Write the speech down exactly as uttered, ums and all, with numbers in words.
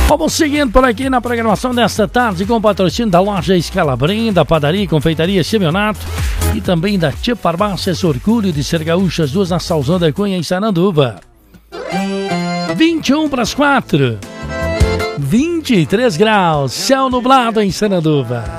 Vamos seguindo por aqui na programação desta tarde com o patrocínio da loja Escalabrim, da padaria e confeitaria Semionato e também da Tia Farmácias, orgulho de ser gaúcha, as duas na Salzão da Cunha, em Sananduva. vinte e um para as quatro, vinte e três graus, céu nublado em Sananduva.